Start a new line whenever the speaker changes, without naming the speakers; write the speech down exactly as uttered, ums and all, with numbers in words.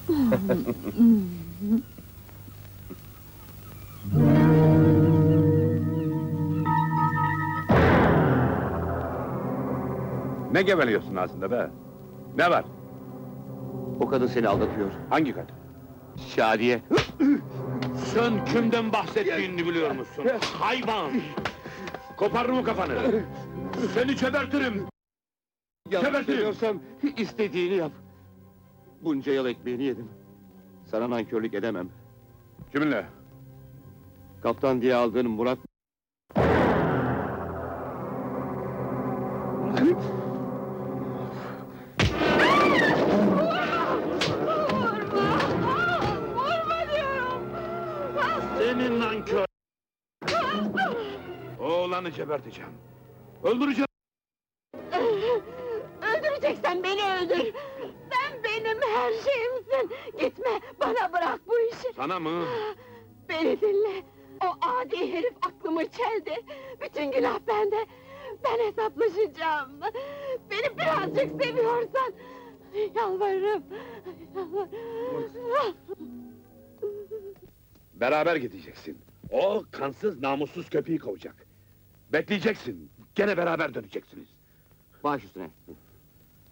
Ne geveliyorsun aslında be? Ne var?
O kadın seni aldatıyor.
Hangi kadın?
Şadiye.
Sen kimden bahsettiğini biliyor musun? Hayvan! Koparırım kafanı! Seni gebertirim!
Yalan
Gebertirim!
söylüyorsam istediğini yap. Bunca yıl ekmeğini yedim. Sana nankörlük edemem.
Kiminle?
Kaptan diye aldığın Murat...
Vurma diyorum!
Senin nankör! Oğlanı geberteceğim! Öldüreceğim!
Öldüreceksen beni öldür! Sen benim her şeyimsin! Gitme, bana bırak bu işi!
Sana mı?
Beni dinle! O adi herif aklımı çeldi! Bütün günah bende! Ben hesaplaşacağım! Beni birazcık seviyorsan... Yalvarırım! Yalvarırım!
Beraber gideceksin. O kansız, namussuz köpeği kovacak. Bekleyeceksin. Gene beraber döneceksiniz.
Baş üstüne.